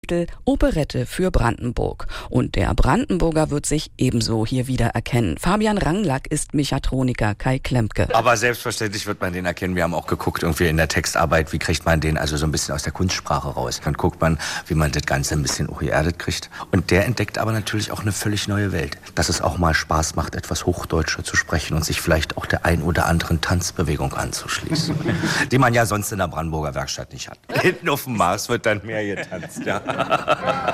Titel Operette für Brandenburg. Und der Brandenburger wird sich ebenso hier wieder erkennen. Fabian Ranglack ist Mechatroniker Kai Klempke. Aber selbstverständlich wird man den erkennen. Wir haben auch geguckt, irgendwie in der Textarbeit, wie kriegt man den also so ein bisschen aus der Kunstsprache raus. Dann guckt man, wie man das Ganze ein bisschen auch geerdet kriegt. Und der entdeckt aber natürlich auch eine völlig neue Welt. Dass es auch mal Spaß macht, etwas Hochdeutscher zu sprechen und sich vielleicht auch der ein oder anderen Tanzbewegung anzuschließen. Die man ja sonst in der Brandenburger Werkstatt nicht hat. Hinten auf dem Mars wird dann mehr getanzt, ja.